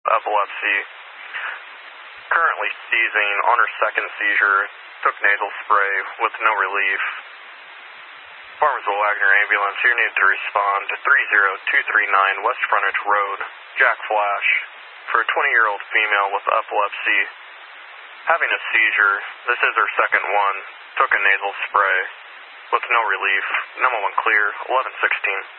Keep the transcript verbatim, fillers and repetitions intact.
epilepsy. Currently seizing on her second seizure. Took nasal spray with no relief. Farmersville Wagner Ambulance, you need to respond to three zero two three nine West Frontage Road, Jack Flash, for a twenty-year-old female with epilepsy. Having a seizure, this is her second one. Took a nasal spray with no relief. Number one clear, eleven sixteen.